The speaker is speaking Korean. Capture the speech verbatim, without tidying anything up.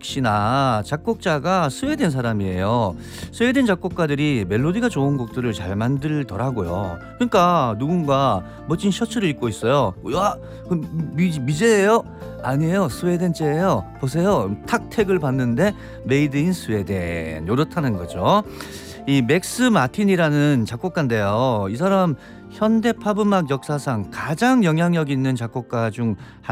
씨나 작곡자가 스웨덴 사람이에요. 스웨덴 작곡가들이 멜로디가 좋은 곡들을 잘 만들더라고요. 그러니까 누군가 멋진 셔츠를 입고 있어요. 야, 그 미, 미제예요? 아니에요, 스웨덴제예요. 보세요, 탁 택을 봤는데 메이드 인 스웨덴, 요렇다는 거죠. 이 맥스 마틴이라는 작곡가인데요. 이 사람 현대 팝음악 역사상 가장 영향력 있는 작곡가 중